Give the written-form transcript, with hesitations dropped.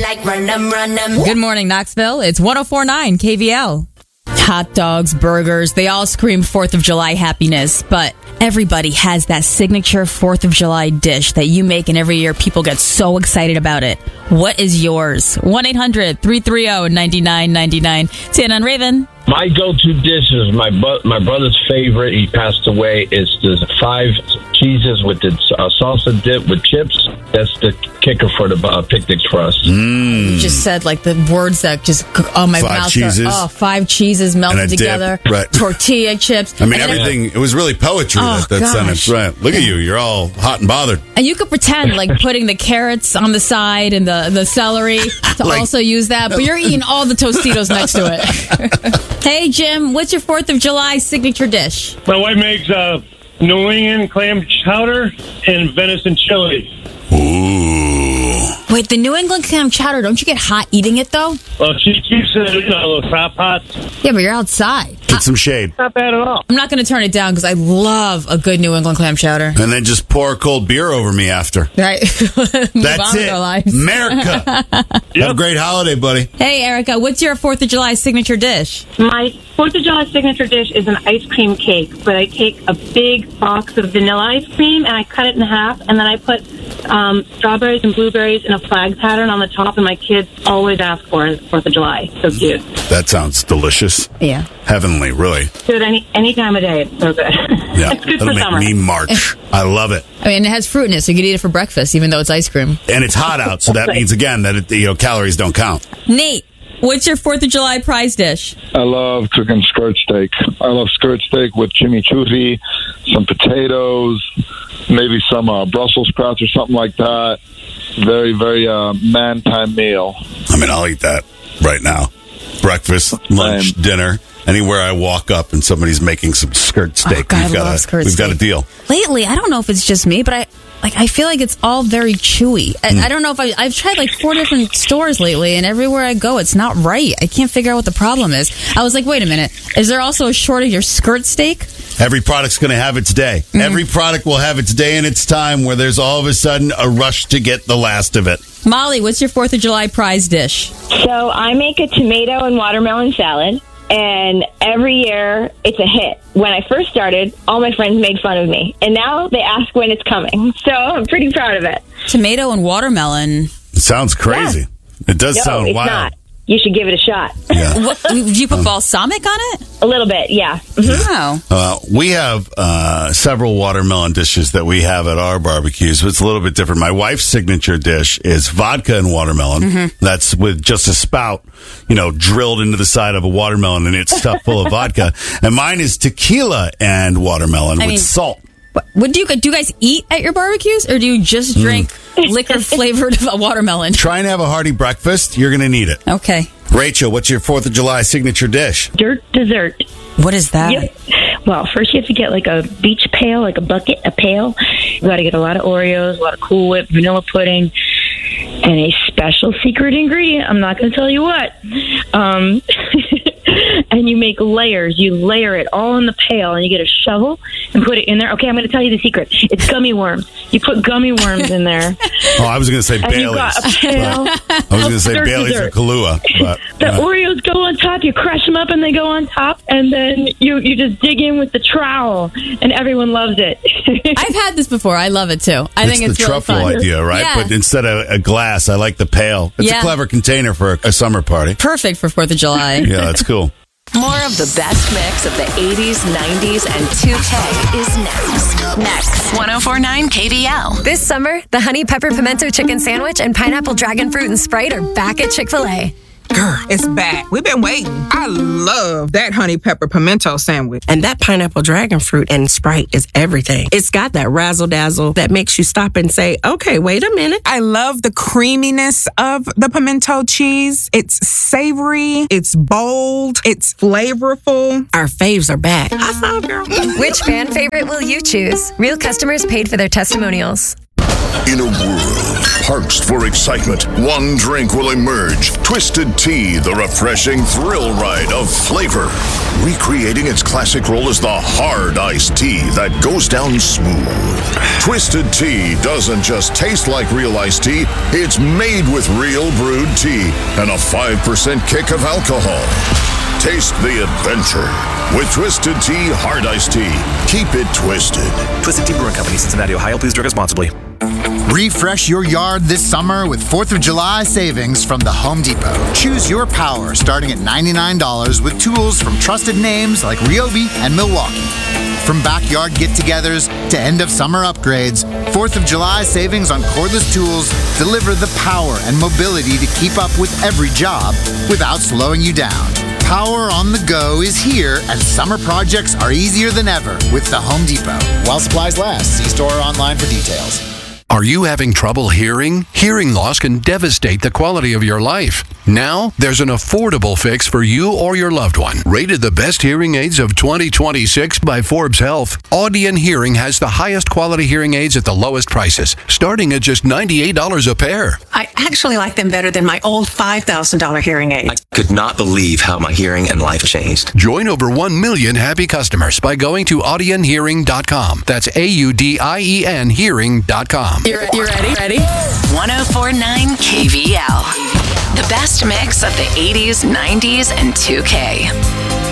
like run them. Good morning, Knoxville. It's 104.9 KVL. Hot dogs, burgers, they all scream 4th of July happiness, but everybody has that signature 4th of July dish that you make, and every year people get so excited about it. What is yours? 1-800-330-9999. Tin on Raven. My go-to dish is my brother's favorite. He passed away. Is the 5 cheeses with the salsa dip with chips. That's the kicker for the picnics for us. You just said like the words that just my 5 mouth. cheeses. 5 cheeses melted together. Right. Tortilla chips. I mean, everything. It was really poetry, that gosh. sentence. Right. Look at you. You're all hot and bothered. And you could pretend like putting the carrots on the side and the celery to also use that, but you're eating all the Tostitos next to it. Hey, Jim, what's your 4th of July signature dish? My wife makes New England clam chowder and venison chili. Ooh. Wait, the New England clam chowder, don't you get hot eating it, though? Well, she keeps it in a little crock pot. Yeah, but you're outside. Get some shade. Not bad at all. I'm not going to turn it down because I love a good New England clam chowder. And then just pour a cold beer over me after. Right. That's it. America. Have a great holiday, buddy. Hey, Erica, what's your 4th of July signature dish? My 4th of July signature dish is an ice cream cake, but I take a big box of vanilla ice cream and I cut it in half, and then I put strawberries and blueberries in a flag pattern on the top, and my kids always ask for it 4th of July. So cute. That sounds delicious. Yeah. Heavenly, really. Do it any time of day. It's so good. Yeah. It's good That'll for make summer. me march. I love it. I mean, it has fruit in it, so you could eat it for breakfast, even though it's ice cream. And it's hot out, so that means, again, that calories don't count. Nate, what's your 4th of July prize dish? I love cooking skirt steak. I love skirt steak with chimichurri, some potatoes, maybe some Brussels sprouts or something like that. Very, very man-time meal. I mean, I'll eat that right now. Breakfast, lunch, dinner. Anywhere I walk up and somebody's making some skirt steak, God, I love skirt we've got a steak. deal. Lately, I don't know if it's just me, but I feel like it's all very chewy. I don't know if I've tried like 4 different stores lately, and everywhere I go, it's not right. I can't figure out what the problem is. I was like, wait a minute. Is there also a shortage of skirt steak? Every product's going to have its day. Every product will have its day and its time where there's all of a sudden a rush to get the last of it. Molly, what's your 4th of July prize dish? So I make a tomato and watermelon salad, and every year it's a hit. When I first started, all my friends made fun of me, and now they ask when it's coming. So I'm pretty proud of it. Tomato and watermelon. It sounds crazy. Yeah. It does sound it's wild. not. You should give it a shot. Yeah. What, do you put balsamic on it? A little bit, yeah. Wow. We have several watermelon dishes that we have at our barbecues. It's a little bit different. My wife's signature dish is vodka and watermelon. That's with just a spout, drilled into the side of a watermelon, and it's stuffed full of vodka. And mine is tequila and watermelon with salt. What do you guys eat at your barbecues, or do you just drink liquor flavored watermelon? Try and have a hearty breakfast. You're going to need it. Okay. Rachel, what's your 4th of July signature dish? Dirt dessert. What is that? Yep. Well, first you have to get like a beach pail, like a bucket, a pail. You got to get a lot of Oreos, a lot of Cool Whip, vanilla pudding, and a special secret ingredient. I'm not going to tell you what. And you make layers. You layer it all in the pail, and you get a shovel and put it in there. Okay, I'm going to tell you the secret. It's gummy worms. You put gummy worms in there. Oh, I was going to say And Bailey's. you got a pail. I was going to say dirt Bailey's dessert. or Kahlua. But, The Oreos go on top. You crush them up, and they go on top. And then you just dig in with the trowel, and everyone loves it. I've had this before. I love it too. I think it's the really truffle fun. idea, right? Yeah. But instead of a glass, I like the pail. It's a clever container for a summer party. Perfect for 4th of July. Yeah, that's cool. More of the best mix of the 80s, 90s, and 2K is next. 104.9 KVL. This summer, the Honey Pepper Pimento Chicken Sandwich and Pineapple Dragon Fruit and Sprite are back at Chick-fil-A. Girl, it's back. We've been waiting. I love that honey pepper pimento sandwich. And that pineapple dragon fruit and Sprite is everything. It's got that razzle dazzle that makes you stop and say, okay, wait a minute. I love the creaminess of the pimento cheese. It's savory, it's bold, it's flavorful. Our faves are back. I saw, girl. Which fan favorite will you choose? Real customers paid for their testimonials. In a world parched for excitement, one drink will emerge. Twisted Tea, the refreshing thrill ride of flavor. Recreating its classic role as the hard iced tea that goes down smooth. Twisted Tea doesn't just taste like real iced tea, it's made with real brewed tea and a 5% kick of alcohol. Taste the adventure with Twisted Tea Hard Iced Tea. Keep it twisted. Twisted Tea Brewing Company, Cincinnati, Ohio. Please drink responsibly. Refresh your yard this summer with 4th of July savings from the Home Depot. Choose your power starting at $99 with tools from trusted names like Ryobi and Milwaukee. From backyard get-togethers to end-of-summer upgrades, 4th of July savings on cordless tools deliver the power and mobility to keep up with every job without slowing you down. Power on the go is here, and summer projects are easier than ever with the Home Depot. While supplies last, see store or online for details. Are you having trouble hearing? Hearing loss can devastate the quality of your life. Now, there's an affordable fix for you or your loved one. Rated the best hearing aids of 2026 by Forbes Health, Audion Hearing has the highest quality hearing aids at the lowest prices, starting at just $98 a pair. I actually like them better than my old $5,000 hearing aid. I could not believe how my hearing and life changed. Join over 1 million happy customers by going to audionhearing.com. That's AUDIEN hearing.com. You ready? 104.9 KVL. The best mix of the 80s, 90s, and 2K.